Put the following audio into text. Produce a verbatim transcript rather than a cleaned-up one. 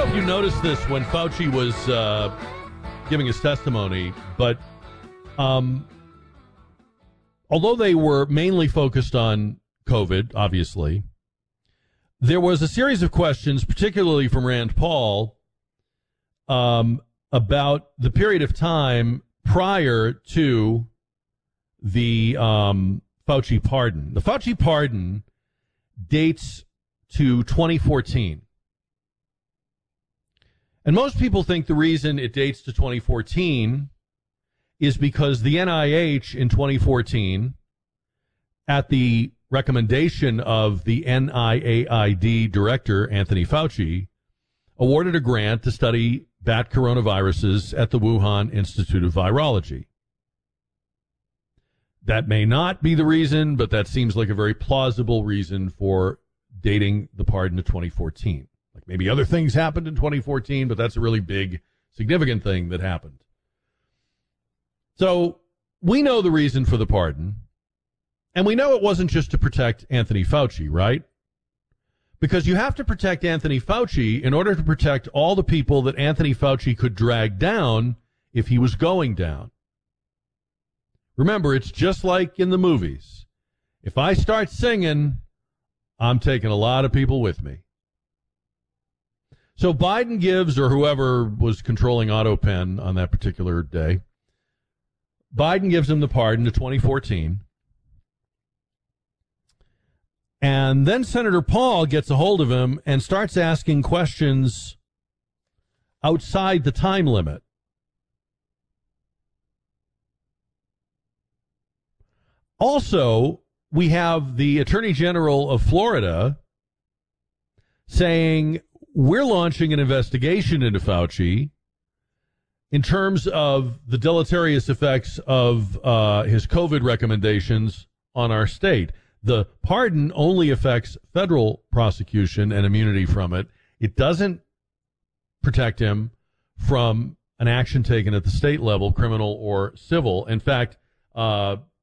know if you noticed this when Fauci was uh, giving his testimony, but um, although they were mainly focused on COVID, obviously, there was a series of questions, particularly from Rand Paul, um, about the period of time prior to the um, Fauci pardon. The Fauci pardon dates to twenty fourteen. And most people think the reason it dates to twenty fourteen is because the N I H in twenty fourteen, at the recommendation of the N I A I D director, Anthony Fauci, awarded a grant to study bat coronaviruses at the Wuhan Institute of Virology. That may not be the reason, but that seems like a very plausible reason for dating the pardon to twenty fourteen. Like maybe other things happened in twenty fourteen, but that's a really big, significant thing that happened. So we know the reason for the pardon, and we know it wasn't just to protect Anthony Fauci, right? Because you have to protect Anthony Fauci in order to protect all the people that Anthony Fauci could drag down if he was going down. Remember, it's just like in the movies. If I start singing, I'm taking a lot of people with me. So Biden gives, or whoever was controlling AutoPen on that particular day, Biden gives him the pardon to twenty fourteen. And then Senator Paul gets a hold of him and starts asking questions outside the time limit. Also, we have the Attorney General of Florida saying, we're launching an investigation into Fauci in terms of the deleterious effects of uh, his COVID recommendations on our state. The pardon only affects federal prosecution and immunity from it. It doesn't protect him from an action taken at the state level, criminal or civil. In fact, uh,